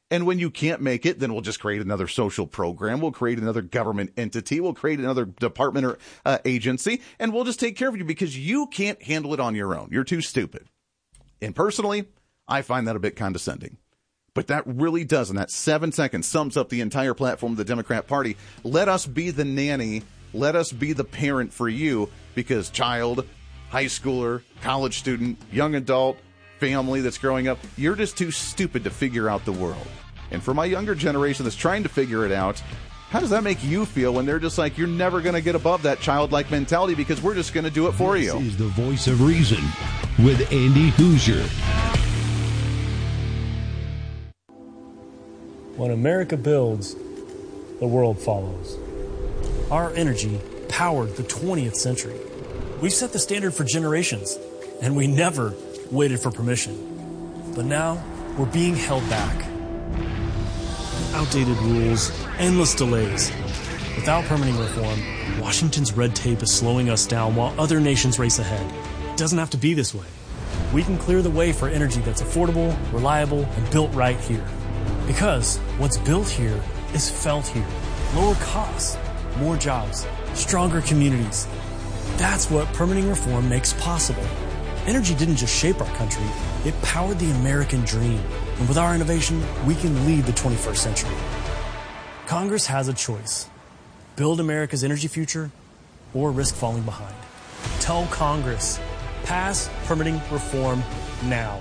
And when you can't make it, then we'll just create another social program. We'll create another government entity. We'll create another department or agency, and we'll just take care of you because you can't handle it on your own. You're too stupid. And personally, I find that a bit condescending. But that really does, in that 7 seconds, sums up the entire platform of the Democrat Party. Let us be the nanny. Let us be the parent for you because child, high schooler, college student, young adult, family that's growing up, you're just too stupid to figure out the world. And for my younger generation that's trying to figure it out, how does that make you feel when they're just like, you're never going to get above that childlike mentality because we're just going to do it for you? This is the voice of reason with Andy Hoosier. When America builds, the world follows. Our energy powered the 20th century. We've set the standard for generations, and we never waited for permission. But now, we're being held back. Outdated rules, endless delays. Without permitting reform, Washington's red tape is slowing us down while other nations race ahead. It doesn't have to be this way. We can clear the way for energy that's affordable, reliable, and built right here. Because what's built here is felt here. Lower costs, more jobs, stronger communities. That's what permitting reform makes possible. Energy didn't just shape our country, it powered the American dream. And with our innovation, we can lead the 21st century. Congress has a choice. Build America's energy future or risk falling behind. Tell Congress, pass permitting reform now.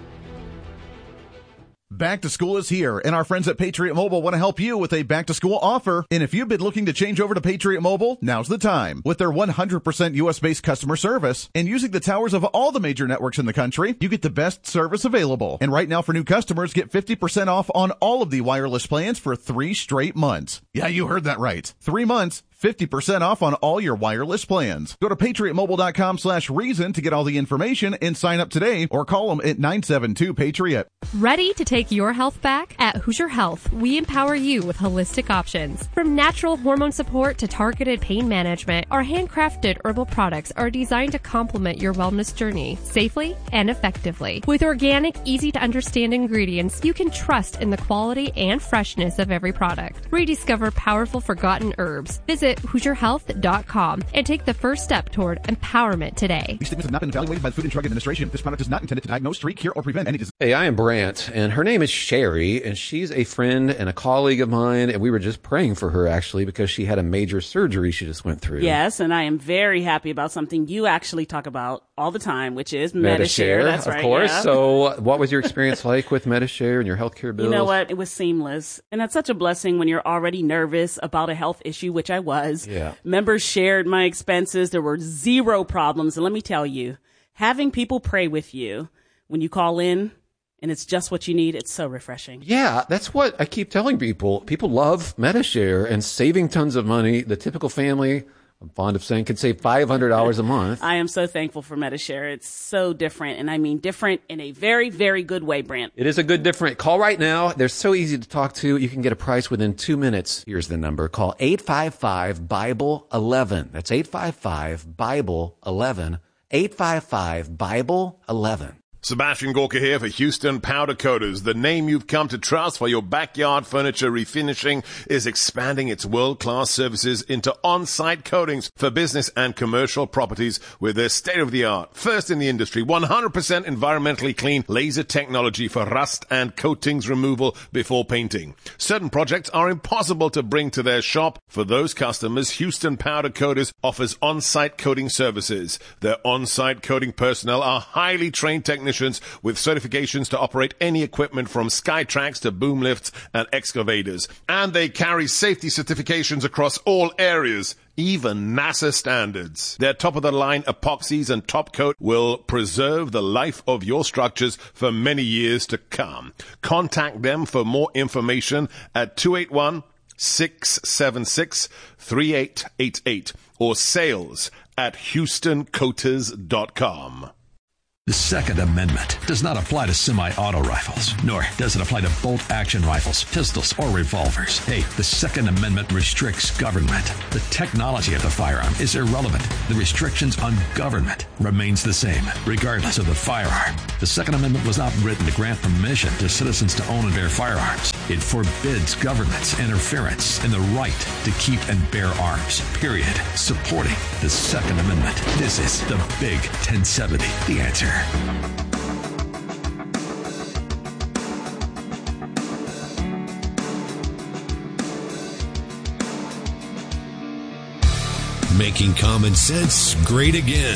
Back to school is here, and our friends at Patriot Mobile want to help you with a back-to-school offer. And if you've been looking to change over to Patriot Mobile, now's the time. With their 100% U.S.-based customer service and using the towers of all the major networks in the country, you get the best service available. And right now for new customers, get 50% off on all of the wireless plans for 3 straight months. Yeah, you heard that right. 3 months. 50% off on all your wireless plans. Go to patriotmobile.com/reason to get all the information and sign up today or call them at 972-PATRIOT. Ready to take your health back? At Hoosier Health, we empower you with holistic options. From natural hormone support to targeted pain management, our handcrafted herbal products are designed to complement your wellness journey safely and effectively. With organic, easy-to-understand ingredients, you can trust in the quality and freshness of every product. Rediscover powerful forgotten herbs. Visit HoosierHealth.com and take the first step toward empowerment today. These statements have not been evaluated by the Food and Drug Administration. This product is not intended to diagnose, treat, cure, or prevent any disease. Hey, I am Brant, and her name is Sherry, and she's a friend and a colleague of mine, and we were just praying for her, actually, because she had a major surgery she just went through. Yes, and I am very happy about something you actually talk about all the time, which is Medi-Share. That's right. Of course. Yeah. So what was your experience like with Medi-Share and your healthcare bills? You know what? It was seamless. And that's such a blessing when you're already nervous about a health issue, which I was. Yeah. Members shared my expenses. There were zero problems. And let me tell you, having people pray with you when you call in and it's just what you need, it's so refreshing. Yeah, that's what I keep telling people. People love Medi-Share and saving tons of money. The typical family, I'm fond of saying, can save $500 a month. I am so thankful for Medi-Share. It's so different, and I mean different in a very, very good way, Brant. It is a good different. Call right now. They're so easy to talk to. You can get a price within 2 minutes. Here's the number. Call 855-BIBLE-11. That's 855-BIBLE-11. 855-BIBLE-11. Sebastian Gorka here for Houston Powder Coaters. The name you've come to trust for your backyard furniture refinishing is expanding its world-class services into on-site coatings for business and commercial properties with their state-of-the-art, first in the industry, 100% environmentally clean laser technology for rust and coatings removal before painting. Certain projects are impossible to bring to their shop. For those customers, Houston Powder Coaters offers on-site coating services. Their on-site coating personnel are highly trained technicians with certifications to operate any equipment from Skytrax to boom lifts and excavators. And they carry safety certifications across all areas, even NASA standards. Their top-of-the-line epoxies and top coat will preserve the life of your structures for many years to come. Contact them for more information at 281-676-3888 or sales@HoustonCoaters.com. The Second Amendment does not apply to semi-auto rifles, nor does it apply to bolt-action rifles, pistols, or revolvers. Hey, the Second Amendment restricts government. The technology of the firearm is irrelevant. The restrictions on government remains the same, regardless of the firearm. The Second Amendment was not written to grant permission to citizens to own and bear firearms. It forbids government's interference in the right to keep and bear arms, period. Supporting the Second Amendment. This is the Big 1070, The Answer. Making common sense great again.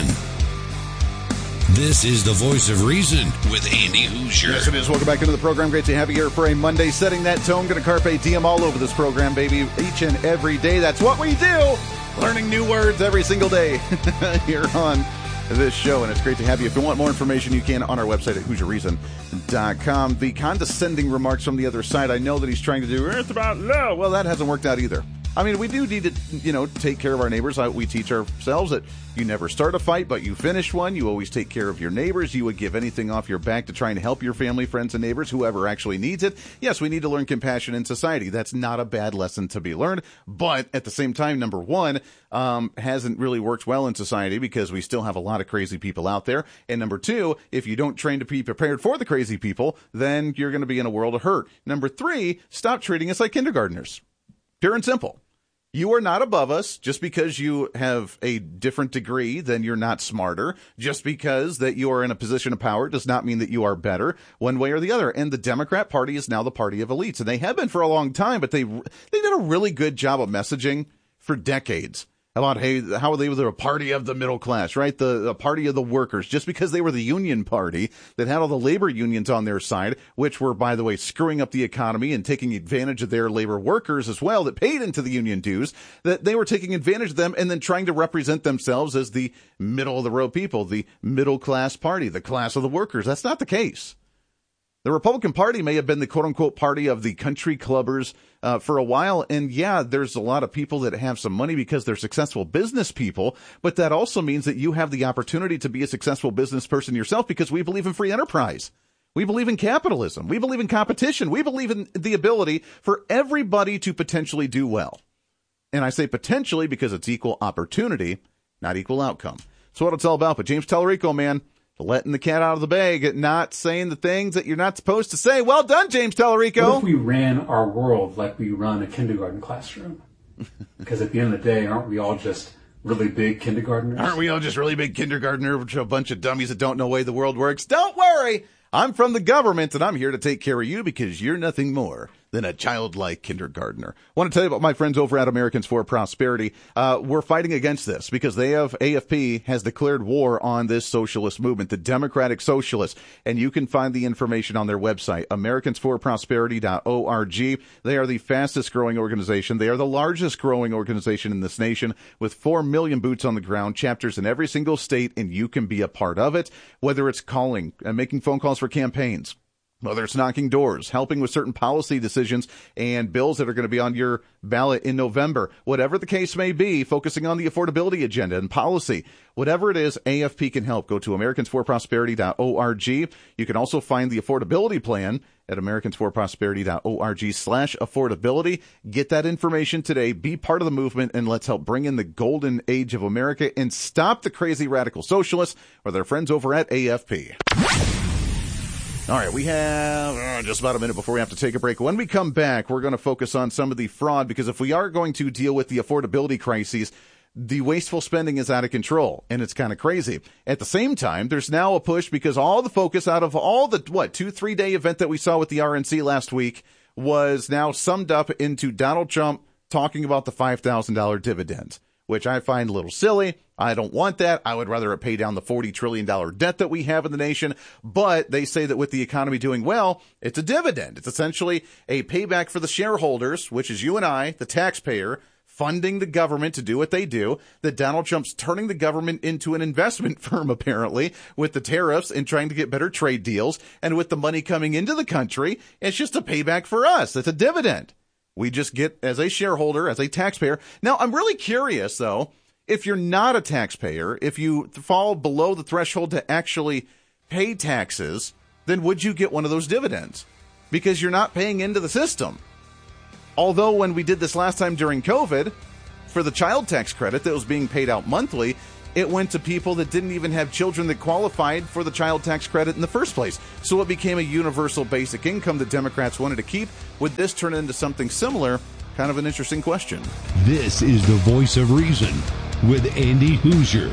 This is the Voice of Reason with Andy Hoosier. Yes, it is. Welcome back into the program. Great to have you here for a Monday. Setting that tone. Going to carpe diem all over this program, baby. Each and every day. That's what we do. Learning new words every single day here on this show, and it's great to have you. If you want more information, you can on our website at HoosierReason.com. The condescending remarks from the other side, I know that he's trying to do, it's about love. Well, that hasn't worked out either. I mean, we do need to, take care of our neighbors. We teach ourselves that you never start a fight, but you finish one. You always take care of your neighbors. You would give anything off your back to try and help your family, friends, and neighbors, whoever actually needs it. Yes, we need to learn compassion in society. That's not a bad lesson to be learned. But at the same time, number one, hasn't really worked well in society because we still have a lot of crazy people out there. And number two, if you don't train to be prepared for the crazy people, then you're going to be in a world of hurt. Number three, stop treating us like kindergartners. Pure and simple. You are not above us. Just because you have a different degree, then you're not smarter. Just because that you are in a position of power does not mean that you are better one way or the other. And the Democrat Party is now the party of elites. And they have been for a long time, but they did a really good job of messaging for decades about, hey, how they were a party of the middle class, right? The party of the workers, just because they were the union party that had all the labor unions on their side, which were, by the way, screwing up the economy and taking advantage of their labor workers as well that paid into the union dues, that they were taking advantage of them and then trying to represent themselves as the middle of the road people, the middle class party, the class of the workers. That's not the case. The Republican Party may have been the quote-unquote party of the country clubbers for a while. And yeah, there's a lot of people that have some money because they're successful business people. But that also means that you have the opportunity to be a successful business person yourself because we believe in free enterprise. We believe in capitalism. We believe in competition. We believe in the ability for everybody to potentially do well. And I say potentially because it's equal opportunity, not equal outcome. That's what it's all about. But James Tallarico, man, letting the cat out of the bag, not saying the things that you're not supposed to say. Well done, James Tallarico. What if we ran our world like we run a kindergarten classroom? Because at the end of the day, aren't we all just really big kindergartners? Aren't we all just really big kindergartners, a bunch of dummies that don't know the way the world works? Don't worry. I'm from the government, and I'm here to take care of you because you're nothing more than a childlike kindergartner. I want to tell you about my friends over at Americans for Prosperity. We're fighting against this because AFP has declared war on this socialist movement, the Democratic Socialists, and you can find the information on their website, americansforprosperity.org. They are the fastest growing organization. They are the largest growing organization in this nation with 4 million boots on the ground, chapters in every single state, and you can be a part of it, whether it's calling and making phone calls for campaigns, whether it's knocking doors, helping with certain policy decisions and bills that are going to be on your ballot in November, whatever the case may be, focusing on the affordability agenda and policy, whatever it is, AFP can help. Go to americansforprosperity.org. You can also find the affordability plan at americansforprosperity.org/affordability. Get that information today. Be part of the movement, and let's help bring in the golden age of America and stop the crazy radical socialists or their friends over at AFP. All right, we have just about a minute before we have to take a break. When we come back, we're going to focus on some of the fraud, because if we are going to deal with the affordability crises, the wasteful spending is out of control, and it's kind of crazy. At the same time, there's now a push because all the focus out of all the, 2-3 day event that we saw with the RNC last week was now summed up into Donald Trump talking about the $5,000 dividends, which I find a little silly. I don't want that. I would rather it pay down the $40 trillion debt that we have in the nation. But they say that with the economy doing well, it's a dividend. It's essentially a payback for the shareholders, which is you and I, the taxpayer, funding the government to do what they do, that Donald Trump's turning the government into an investment firm, apparently, with the tariffs and trying to get better trade deals. And with the money coming into the country, it's just a payback for us. It's a dividend we just get as a shareholder, as a taxpayer. Now, I'm really curious, though, if you're not a taxpayer, if you fall below the threshold to actually pay taxes, then would you get one of those dividends? Because you're not paying into the system. Although when we did this last time during COVID, for the child tax credit that was being paid out monthly, it went to people that didn't even have children that qualified for the child tax credit in the first place. So it became a universal basic income that Democrats wanted to keep. Would this turn into something similar? Kind of an interesting question. This is the Voice of Reason with Andy Hoosier.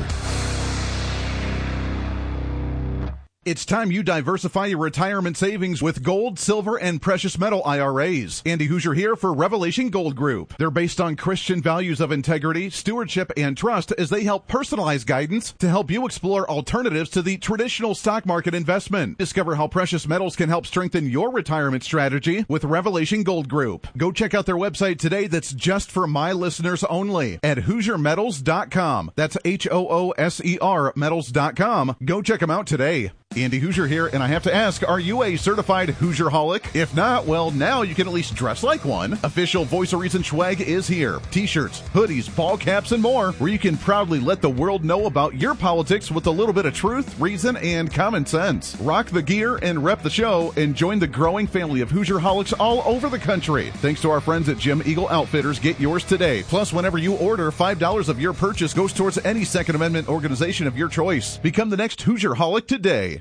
It's time you diversify your retirement savings with gold, silver, and precious metal IRAs. Andy Hoosier here for Revelation Gold Group. They're based on Christian values of integrity, stewardship, and trust as they help personalize guidance to help you explore alternatives to the traditional stock market investment. Discover how precious metals can help strengthen your retirement strategy with Revelation Gold Group. Go check out their website today that's just for my listeners only at HoosierMetals.com. That's HOOSER metals.com. Go check them out today. Andy Hoosier here, and I have to ask, are you a certified Hoosier-holic? If not, well, now you can at least dress like one. Official Voice of Reason swag is here. T-shirts, hoodies, ball caps, and more, where you can proudly let the world know about your politics with a little bit of truth, reason, and common sense. Rock the gear and rep the show, and join the growing family of Hoosier-holics all over the country. Thanks to our friends at Jim Eagle Outfitters, get yours today. Plus, whenever you order, $5 of your purchase goes towards any Second Amendment organization of your choice. Become the next Hoosier-holic today.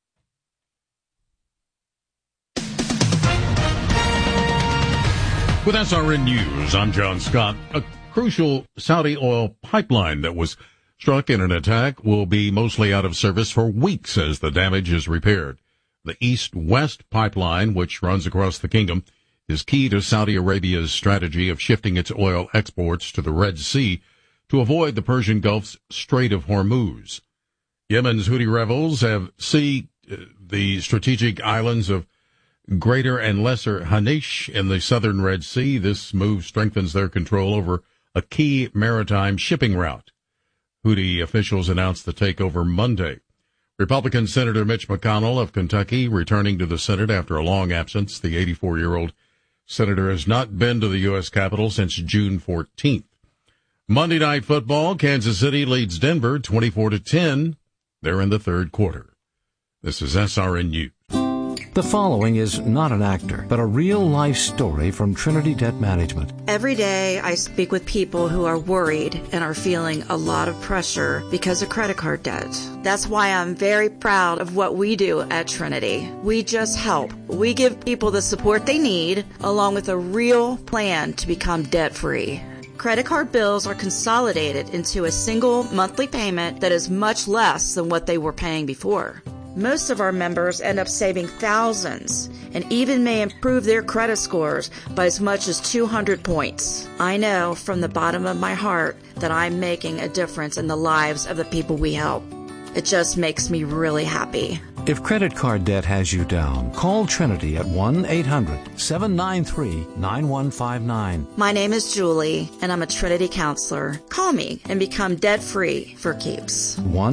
With SRN News, I'm John Scott. A crucial Saudi oil pipeline that was struck in an attack will be mostly out of service for weeks as the damage is repaired. The East-West pipeline, which runs across the kingdom, is key to Saudi Arabia's strategy of shifting its oil exports to the Red Sea to avoid the Persian Gulf's Strait of Hormuz. Yemen's Houthi rebels have seized the strategic islands of Greater and Lesser Hanish in the southern Red Sea. This move strengthens their control over a key maritime shipping route. Houthi officials announced the takeover Monday. Republican Senator Mitch McConnell of Kentucky returning to the Senate after a long absence. The 84-year-old senator has not been to the U.S. Capitol since June 14th. Monday Night Football, Kansas City leads Denver 24-10. They're in the third quarter. This is SRN News. The following is not an actor, but a real-life story from Trinity Debt Management. Every day I speak with people who are worried and are feeling a lot of pressure because of credit card debt. That's why I'm very proud of what we do at Trinity. We just help. We give people the support they need, along with a real plan to become debt-free. Credit card bills are consolidated into a single monthly payment that is much less than what they were paying before. Most of our members end up saving thousands and even may improve their credit scores by as much as 200 points. I know from the bottom of my heart that I'm making a difference in the lives of the people we help. It just makes me really happy. If credit card debt has you down, call Trinity at 1-800-793-9159. My name is Julie, and I'm a Trinity counselor. Call me and become debt-free for keeps.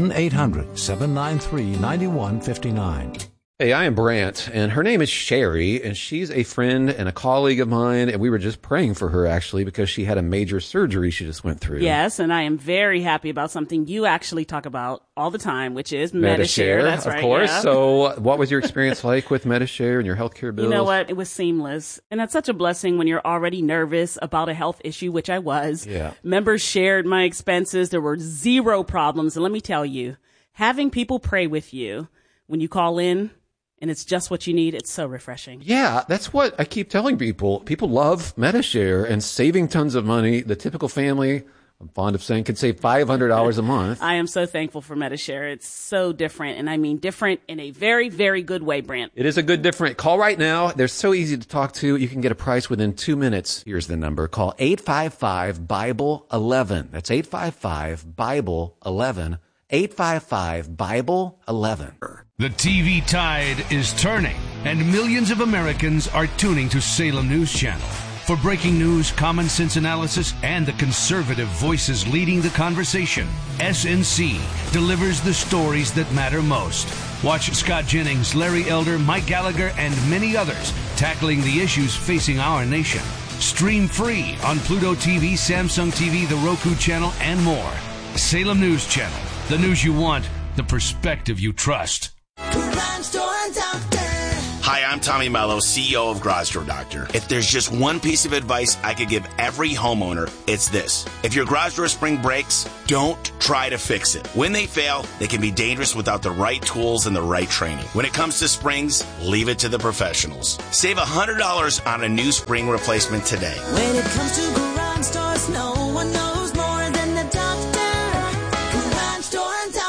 1-800-793-9159. Hey, I am Brant, and her name is Sherry, and she's a friend and a colleague of mine, and we were just praying for her, actually, because she had a major surgery she just went through. Yes, and I am very happy about something you actually talk about all the time, which is Medi-Share. That's right, of course. Yeah. So what was your experience like with Medi-Share and your healthcare bills? You know what? It was seamless. And that's such a blessing when you're already nervous about a health issue, which I was. Yeah. Members shared my expenses. There were zero problems. And let me tell you, having people pray with you when you call in, and it's just what you need, it's so refreshing. Yeah, that's what I keep telling people. People love Medi-Share and saving tons of money. The typical family, I'm fond of saying, could save $500 a month. I am so thankful for Medi-Share. It's so different, and I mean different in a very, very good way, Brant. It is a good different. Call right now. They're so easy to talk to. You can get a price within 2 minutes. Here's the number. Call 855-BIBLE-11. That's 855-BIBLE-11. 855-BIBLE-11. The TV tide is turning, and millions of Americans are tuning to Salem News Channel. For breaking news, common sense analysis, and the conservative voices leading the conversation, SNC delivers the stories that matter most. Watch Scott Jennings, Larry Elder, Mike Gallagher, and many others tackling the issues facing our nation. Stream free on Pluto TV, Samsung TV, the Roku channel, and more. Salem News Channel. The news you want, the perspective you trust. Garage Door Doctor. Hi, I'm Tommy Mello, CEO of Garage Door Doctor. If there's just one piece of advice I could give every homeowner, it's this. If your garage door spring breaks, don't try to fix it. When they fail, they can be dangerous without the right tools and the right training. When it comes to springs, leave it to the professionals. Save $100 on a new spring replacement today. When it comes to garage doors, no one knows more than the doctor. Garage Door Doctor.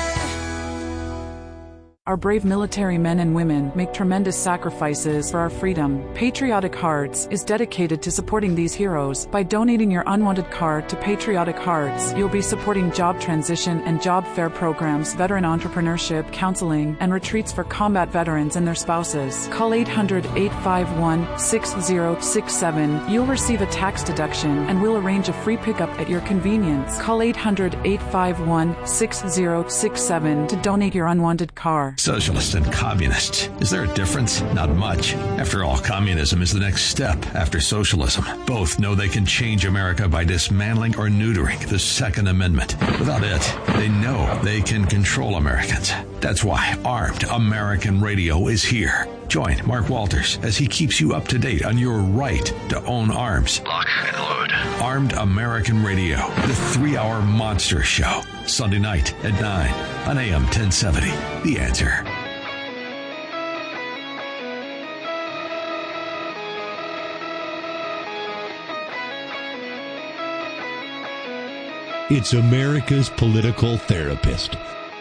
Our brave military men and women make tremendous sacrifices for our freedom. Patriotic Hearts is dedicated to supporting these heroes. By donating your unwanted card to Patriotic Hearts, you'll be supporting job transition and job fair programs, veteran entrepreneurship, counseling, and retreats for combat veterans and their spouses. Call 800-851-6067. You'll receive a tax deduction, and we'll arrange a free pickup at your convenience. Call 800-851-6067 to donate your unwanted car. Socialists and communists. Is there a difference? Not much. After all, communism is the next step after socialism. Both know they can change America by dismantling or neutering the Second Amendment. Without it, they know they can control Americans. That's why Armed American Radio is here. Join Mark Walters as he keeps you up to date on your right to own arms. Lock and load. Armed American Radio, the 3-hour monster show. Sunday night at 9 on AM 1070. The Answer. It's America's political therapist.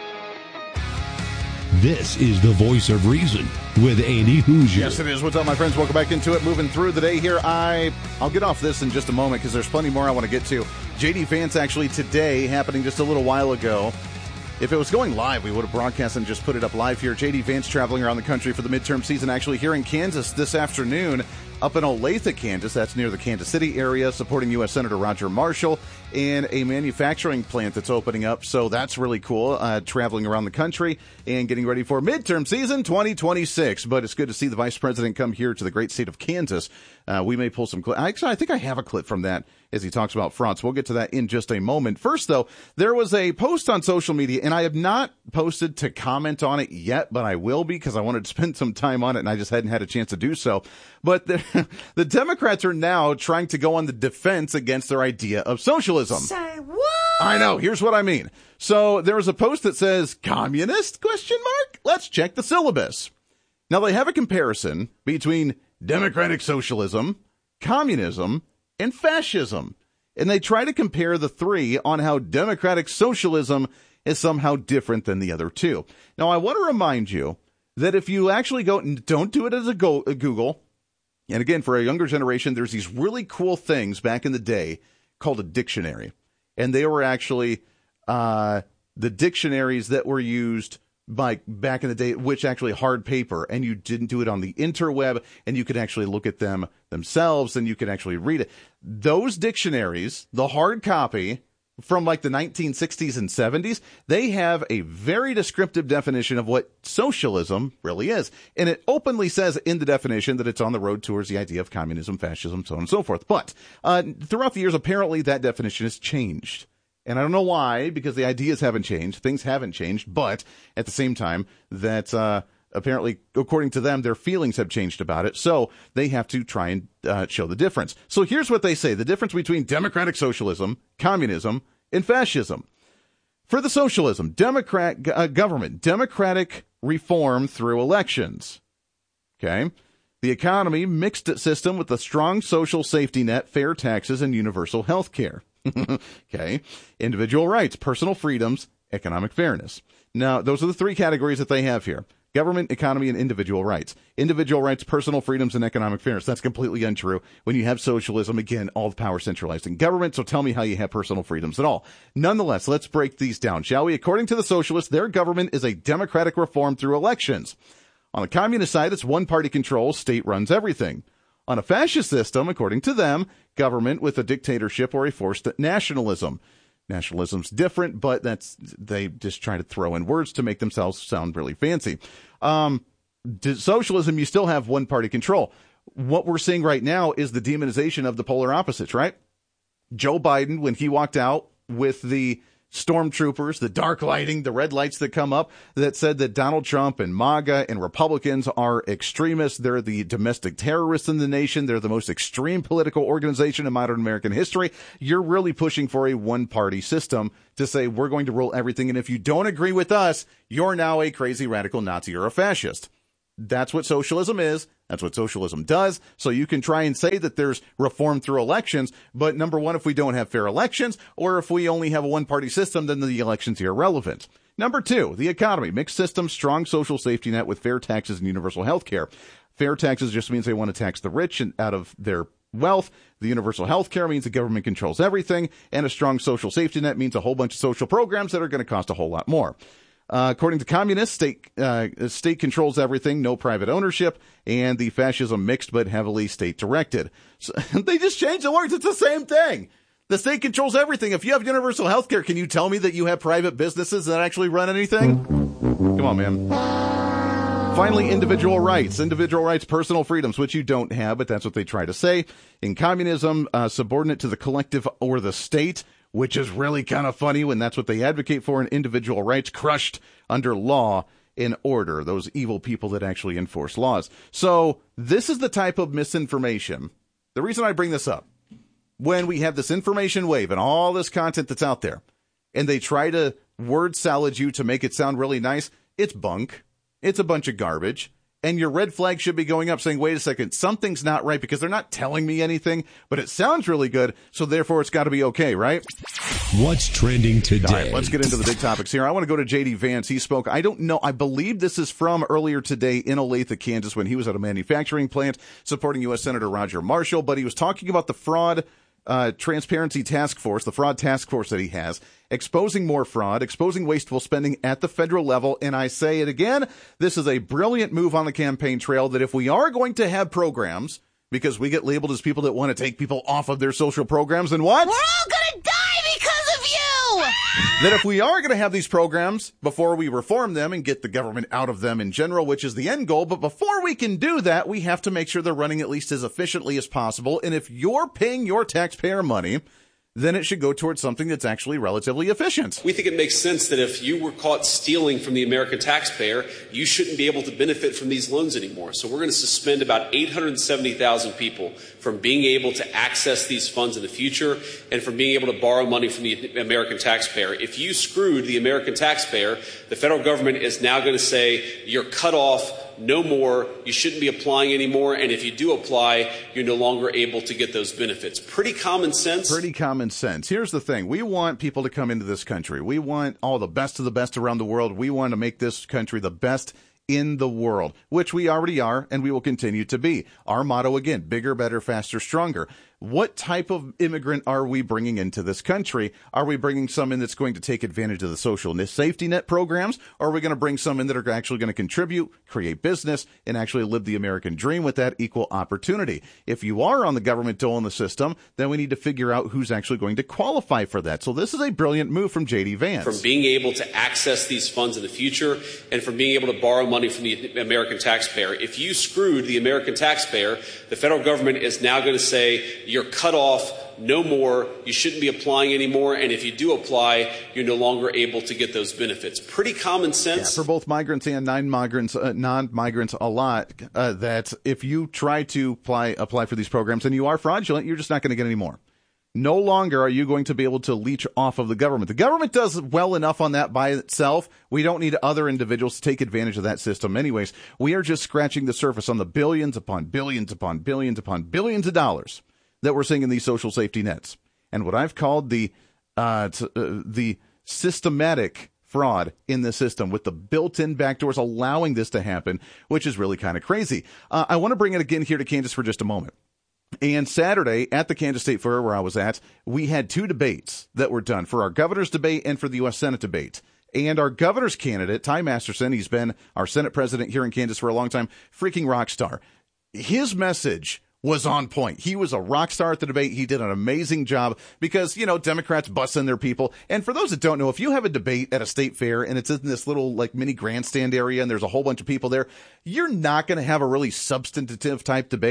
This is the Voice of Reason with Andy Hoosier. Yes, it is. What's up, my friends? Welcome back into it. Moving through the day here. I'll get off this in just a moment because there's plenty more I want to get to. JD Vance actually today, happening just a little while ago. If it was going live, we would have broadcast and just put it up live here. JD Vance traveling around the country for the midterm season, actually here in Kansas this afternoon, up in Olathe, Kansas. That's near the Kansas City area, supporting U.S. Senator Roger Marshall and a manufacturing plant that's opening up. So that's really cool, traveling around the country and getting ready for midterm season 2026. But it's good to see the vice president come here to the great state of Kansas. We may pull some clips. Actually, I think I have a clip from that as he talks about fronts. We'll get to that in just a moment. First, though, there was a post on social media, and I have not posted to comment on it yet, but I will be because I wanted to spend some time on it, and I just hadn't had a chance to do so. But the Democrats are now trying to go on the defense against their idea of socialism. Say what? I know. Here's what I mean. So there was a post that says, communist, ? Let's check the syllabus. Now, they have a comparison between democratic socialism, communism, and fascism. And they try to compare the three on how democratic socialism is somehow different than the other two. Now, I want to remind you that if you actually go, and don't do it as a Google, and again, for a younger generation, there's these really cool things back in the day called a dictionary. And they were actually the dictionaries that were used by back in the day, which actually hard paper, and you didn't do it on the interweb, and you could actually look at them themselves, and you could actually read it. Those dictionaries, the hard copy from like the 1960s and 70s, they have a very descriptive definition of what socialism really is. And it openly says in the definition that it's on the road towards the idea of communism, fascism, so on and so forth. But throughout the years, apparently that definition has changed. And I don't know why, because the ideas haven't changed, things haven't changed, but at the same time, that apparently, according to them, their feelings have changed about it, so they have to try and show the difference. So here's what they say, the difference between democratic socialism, communism, and fascism. For the socialism, government, democratic reform through elections. Okay? The economy, mixed system with a strong social safety net, fair taxes, and universal health care. Okay. Individual rights, personal freedoms, economic fairness. Now, those are the three categories that they have here. Government, economy, and individual rights. Individual rights, personal freedoms, and economic fairness. That's completely untrue. When you have socialism, again, all the power centralized in government, so tell me how you have personal freedoms at all. Nonetheless, let's break these down, shall we? According to the socialists, their government is a democratic reform through elections. On the communist side, it's one-party control, state runs everything. On a fascist system, according to them, government with a dictatorship or a forced nationalism. Nationalism's different, but they just try to throw in words to make themselves sound really fancy. Socialism, you still have one-party control. What we're seeing right now is the demonization of the polar opposites, right? Joe Biden, when he walked out with the stormtroopers, the dark lighting, the red lights that come up that said that Donald Trump and MAGA and Republicans are extremists. They're the domestic terrorists in the nation. They're the most extreme political organization in modern American history. You're really pushing for a one-party system to say we're going to rule everything. And if you don't agree with us, you're now a crazy radical Nazi or a fascist. That's what socialism is. That's what socialism does. So you can try and say that there's reform through elections, but number one, if we don't have fair elections, or if we only have a one-party system, then the elections are irrelevant. Number two, the economy. Mixed system, strong social safety net with fair taxes and universal health care. Fair taxes just means they want to tax the rich and out of their wealth. The universal health care means the government controls everything. And a strong social safety net means a whole bunch of social programs that are going to cost a whole lot more. According to communists, state controls everything, no private ownership, and the fascism mixed but heavily state-directed. So, they just changed the words. It's the same thing. The state controls everything. If you have universal health care, can you tell me that you have private businesses that actually run anything? Come on, man. Finally, individual rights. Individual rights, personal freedoms, which you don't have, but that's what they try to say. In communism, subordinate to the collective or the state, which is really kind of funny when that's what they advocate for, and individual rights crushed under law and order, those evil people that actually enforce laws. So this is the type of misinformation. The reason I bring this up, when we have this information wave and all this content that's out there, and they try to word salad you to make it sound really nice, it's bunk. It's a bunch of garbage. And your red flag should be going up saying, wait a second, something's not right because they're not telling me anything, but it sounds really good, so therefore it's got to be okay, right? What's trending today? All right, let's get into the big topics here. I want to go to J.D. Vance. He spoke, I don't know, I believe this is from earlier today in Olathe, Kansas, when he was at a manufacturing plant supporting U.S. Senator Roger Marshall, but he was talking about the fraud transparency task force, the fraud task force that he has, exposing more fraud, exposing wasteful spending at the federal level. And I say it again, this is a brilliant move on the campaign trail that if we are going to have programs, because we get labeled as people that want to take people off of their social programs, then what? We're all gonna die because of you! That if we are going to have these programs before we reform them and get the government out of them in general, which is the end goal, but before we can do that, we have to make sure they're running at least as efficiently as possible. And if you're paying your taxpayer money, then it should go towards something that's actually relatively efficient. We think it makes sense that if you were caught stealing from the American taxpayer, you shouldn't be able to benefit from these loans anymore. So we're going to suspend about 870,000 people from being able to access these funds in the future and from being able to borrow money from the American taxpayer. If you screwed the American taxpayer, the federal government is now going to say you're cut off. No more, you shouldn't be applying anymore, and if you do apply, you're no longer able to get those benefits. Pretty common sense. Pretty common sense. Here's the thing. We want people to come into this country. We want all the best of the best around the world. We want to make this country the best in the world, which we already are, and we will continue to be. Our motto, again, bigger, better, faster, stronger. What type of immigrant are we bringing into this country? Are we bringing some in that's going to take advantage of the social safety net programs? Or are we going to bring some in that are actually going to contribute, create business, and actually live the American dream with that equal opportunity? If you are on the government dole in the system, then we need to figure out who's actually going to qualify for that. So this is a brilliant move from J.D. Vance. From being able to access these funds in the future and from being able to borrow money from the American taxpayer. If you screwed the American taxpayer, the federal government is now going to say you're cut off, no more, you shouldn't be applying anymore, and if you do apply, you're no longer able to get those benefits. Pretty common sense. Yeah, for both migrants and non-migrants a lot, that if you try to apply for these programs and you are fraudulent, you're just not going to get any more. No longer are you going to be able to leech off of the government. The government does well enough on that by itself. We don't need other individuals to take advantage of that system anyways. We are just scratching the surface on the billions upon billions upon billions upon billions of dollars that we're seeing in these social safety nets. And what I've called the systematic fraud in the system with the built-in backdoors allowing this to happen, which is really kind of crazy. I want to bring it again here to Kansas for just a moment. And Saturday at the Kansas State Fair where I was at, we had two debates that were done for our governor's debate and for the U.S. Senate debate. And our governor's candidate, Ty Masterson, he's been our Senate president here in Kansas for a long time, freaking rock star. His message was on point. He was a rock star at the debate. He did an amazing job because, you know, Democrats busting their people. And for those that don't know, if you have a debate at a state fair and it's in this little like mini grandstand area and there's a whole bunch of people there, you're not going to have a really substantive type debate.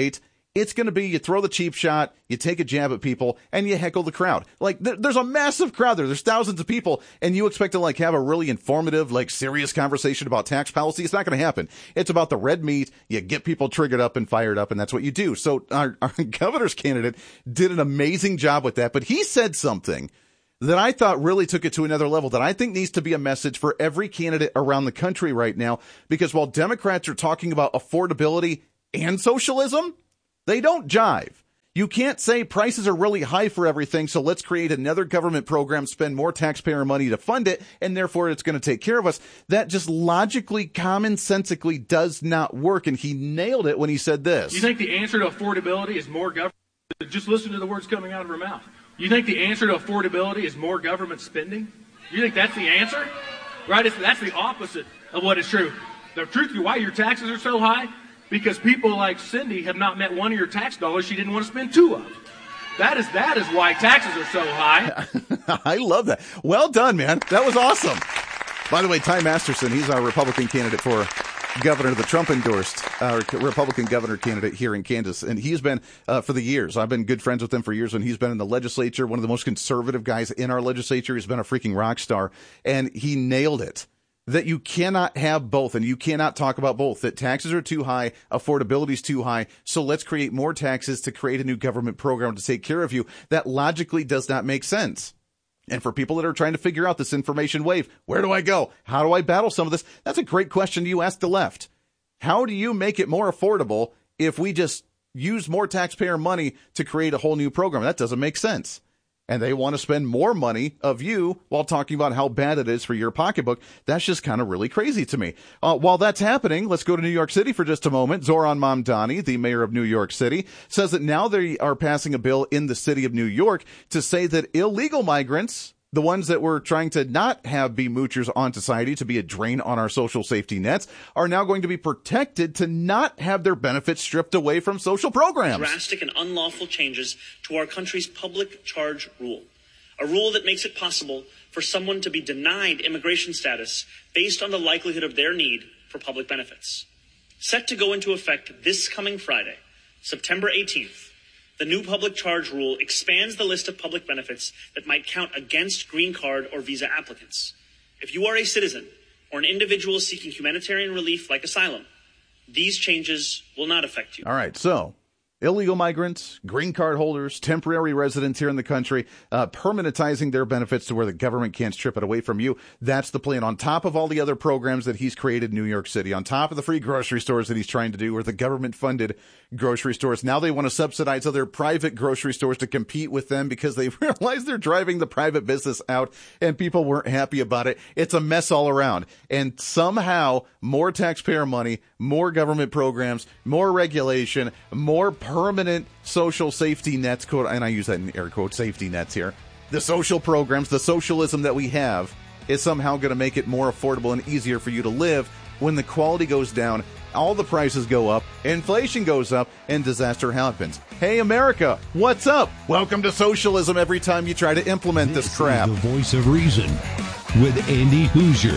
It's going to be you throw the cheap shot, you take a jab at people, and you heckle the crowd. Like, there's a massive crowd there. There's thousands of people, and you expect to, like, have a really informative, like, serious conversation about tax policy. It's not going to happen. It's about the red meat. You get people triggered up and fired up, and that's what you do. So our governor's candidate did an amazing job with that, but he said something that I thought really took it to another level that I think needs to be a message for every candidate around the country right now, because while Democrats are talking about affordability and socialism, they don't jive. You can't say prices are really high for everything, so let's create another government program, spend more taxpayer money to fund it, and therefore it's going to take care of us. That just logically, commonsensically does not work, and he nailed it when he said this. You think the answer to affordability is more government? Just listen to the words coming out of her mouth. You think the answer to affordability is more government spending? You think that's the answer? Right? That's the opposite of what is true. The truth is why your taxes are so high? Because people like Cindy have not met one of your tax dollars she didn't want to spend two of. That is why taxes are so high. I love that. Well done, man. That was awesome. By the way, Ty Masterson, he's our Republican candidate for governor, the Trump endorsed Republican governor candidate here in Kansas. And he's been, for the years, I've been good friends with him for years, and he's been in the legislature, one of the most conservative guys in our legislature. He's been a freaking rock star, and he nailed it. That you cannot have both, and you cannot talk about both, that taxes are too high, affordability is too high, so let's create more taxes to create a new government program to take care of you. That logically does not make sense. And for people that are trying to figure out this information wave, where do I go? How do I battle some of this? That's a great question you ask the left. How do you make it more affordable if we just use more taxpayer money to create a whole new program? That doesn't make sense. And they want to spend more money of you while talking about how bad it is for your pocketbook. That's just kind of really crazy to me. While that's happening, let's go to New York City for just a moment. Zohran Mamdani, the mayor of New York City, says that now they are passing a bill in the city of New York to say that illegal migrants, the ones that we're trying to not have be moochers on society, to be a drain on our social safety nets, are now going to be protected to not have their benefits stripped away from social programs. Drastic and unlawful changes to our country's public charge rule. A rule that makes it possible for someone to be denied immigration status based on the likelihood of their need for public benefits. Set to go into effect this coming Friday, September 18th. The new public charge rule expands the list of public benefits that might count against green card or visa applicants. If you are a citizen or an individual seeking humanitarian relief like asylum, these changes will not affect you. All right, so illegal migrants, green card holders, temporary residents here in the country, permanentizing their benefits to where the government can't strip it away from you. That's the plan. On top of all the other programs that he's created in New York City, on top of the free grocery stores that he's trying to do, or the government-funded grocery stores, now they want to subsidize other private grocery stores to compete with them because they realize they're driving the private business out, and people weren't happy about it. It's a mess all around. And somehow, more taxpayer money, more government programs, more regulation, more permanent social safety nets, quote, and I use that in air quotes, safety nets here. The social programs, the socialism that we have is somehow going to make it more affordable and easier for you to live. When the quality goes down, all the prices go up, inflation goes up, and disaster happens. Hey, America, what's up? Welcome to socialism every time you try to implement this crap. The Voice of Reason with Andy Hoosier.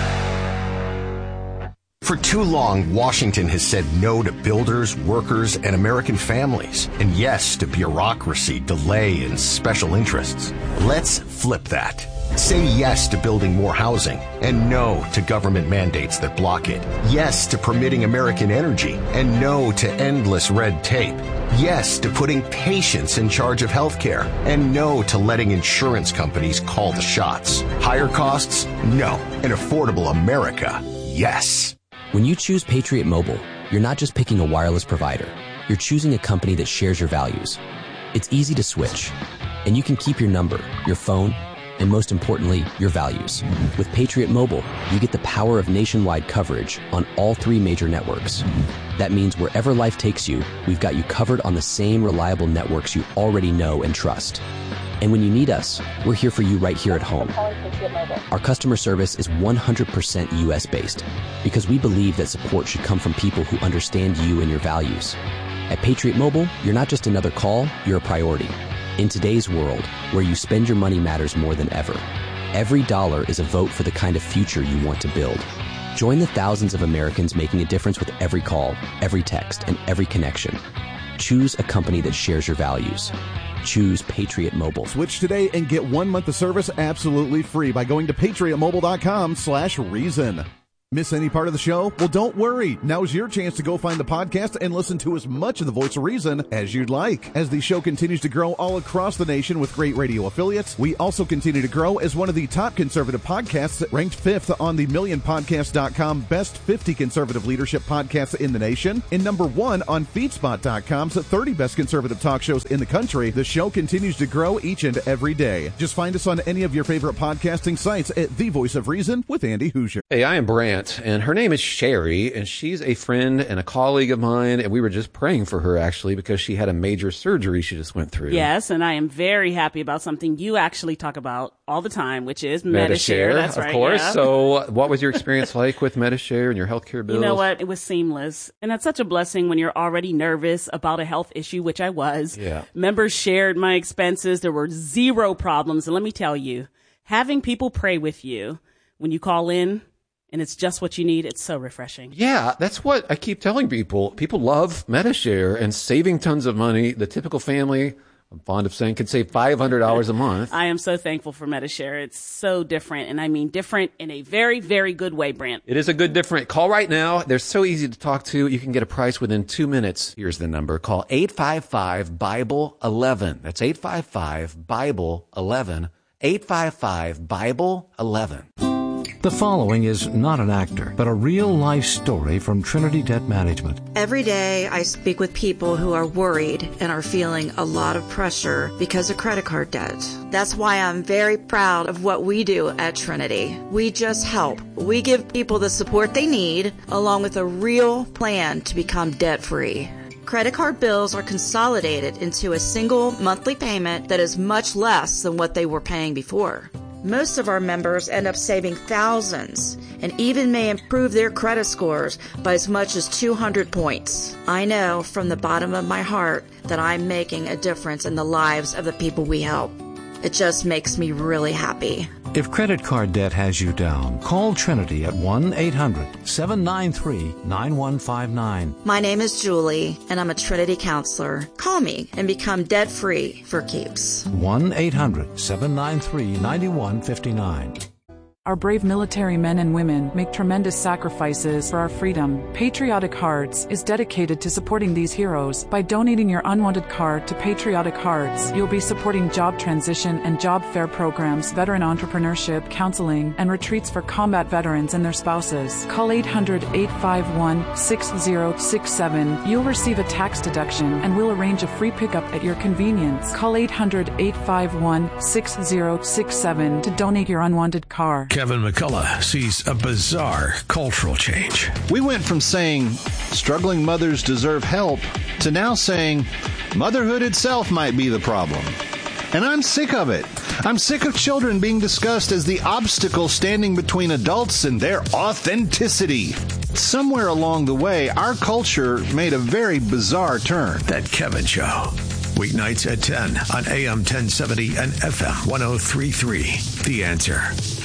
For too long, Washington has said no to builders, workers, and American families, and yes to bureaucracy, delay, and special interests. Let's flip that. Say yes to building more housing, and no to government mandates that block it. Yes to permitting American energy, and no to endless red tape. Yes to putting patients in charge of healthcare, and no to letting insurance companies call the shots. Higher costs? No. An affordable America? Yes. When you choose Patriot Mobile, you're not just picking a wireless provider. You're choosing a company that shares your values. It's easy to switch, and you can keep your number, your phone, and most importantly, your values. With Patriot Mobile, you get the power of nationwide coverage on all 3 major networks. That means wherever life takes you, we've got you covered on the same reliable networks you already know and trust. And when you need us, we're here for you right here at home. Our customer service is 100% U.S.-based because we believe that support should come from people who understand you and your values. At Patriot Mobile, you're not just another call, you're a priority. In today's world, where you spend your money matters more than ever, every dollar is a vote for the kind of future you want to build. Join the thousands of Americans making a difference with every call, every text, and every connection. choose a company that shares your values. Choose Patriot Mobile. Switch today and get 1 month of service absolutely free by going to patriotmobile.com/reason. Miss any part of the show? Well, don't worry. Now's your chance to go find the podcast and listen to as much of the Voice of Reason as you'd like. As the show continues to grow all across the nation with great radio affiliates, we also continue to grow as one of the top conservative podcasts, ranked 5th on the MillionPodcast.com Best 50 Conservative Leadership Podcasts in the nation, and number 1 on FeedSpot.com's 30 Best Conservative Talk Shows in the country. The show continues to grow each and every day. Just find us on any of your favorite podcasting sites at The Voice of Reason with Andy Hoosier. Hey, I am Brant, and her name is Sherry, and she's a friend and a colleague of mine, and we were just praying for her, actually, because she had a major surgery she just went through. Yes, and I am very happy about something you actually talk about all the time, which is Medi-Share. That's right. Of course. Yeah. So what was your experience like with Medi-Share and your healthcare bills? You know what? It was seamless. And that's such a blessing when you're already nervous about a health issue, which I was. Yeah. Members shared my expenses. There were zero problems. And let me tell you, having people pray with you when you call in, and it's just what you need, it's so refreshing. Yeah, that's what I keep telling people. People love Medi-Share and saving tons of money. The typical family, I'm fond of saying, can save $500 a month. I am so thankful for Medi-Share. It's so different, and I mean different in a very, very good way, Brant. It is a good different. Call right now. They're so easy to talk to. You can get a price within 2 minutes. Here's the number. Call 855-BIBLE-11. That's 855-BIBLE-11. 855-BIBLE-11. The following is not an actor, but a real-life story from Trinity Debt Management. Every day I speak with people who are worried and are feeling a lot of pressure because of credit card debt. That's why I'm very proud of what we do at Trinity. We just help. We give people the support they need, along with a real plan to become debt-free. Credit card bills are consolidated into a single monthly payment that is much less than what they were paying before. Most of our members end up saving thousands and even may improve their credit scores by as much as 200 points. I know from the bottom of my heart that I'm making a difference in the lives of the people we help. It just makes me really happy. If credit card debt has you down, call Trinity at 1-800-793-9159. My name is Julie, and I'm a Trinity counselor. Call me and become debt-free for keeps. 1-800-793-9159. Our brave military men and women make tremendous sacrifices for our freedom. Patriotic Hearts is dedicated to supporting these heroes. By donating your unwanted card to Patriotic Hearts, you'll be supporting job transition and job fair programs, veteran entrepreneurship, counseling, and retreats for combat veterans and their spouses. Call 800-851-6067. You'll receive a tax deduction, and we'll arrange a free pickup at your convenience. Call 800-851-6067 to donate your unwanted card. Kevin McCullough sees a bizarre cultural change. We went from saying struggling mothers deserve help to now saying motherhood itself might be the problem. And I'm sick of it. I'm sick of children being discussed as the obstacle standing between adults and their authenticity. Somewhere along the way, our culture made a very bizarre turn. That Kevin Show. Weeknights at 10 on AM 1070 and FM 1033. The Answer.